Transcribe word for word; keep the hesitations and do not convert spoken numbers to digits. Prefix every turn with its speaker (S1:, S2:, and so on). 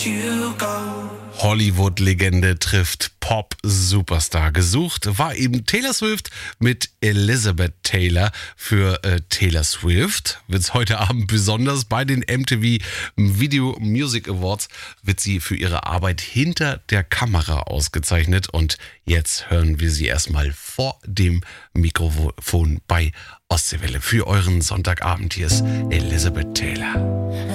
S1: Hollywood-Legende trifft Pop-Superstar. Gesucht war eben Taylor Swift mit Elizabeth Taylor. Für äh, Taylor Swift wird es heute Abend besonders. Bei den M T V Video Music Awards wird sie für ihre Arbeit hinter der Kamera ausgezeichnet. Und jetzt hören wir sie erstmal vor dem Mikrofon bei Ostseewelle. Für euren Sonntagabend hier ist Elizabeth Taylor.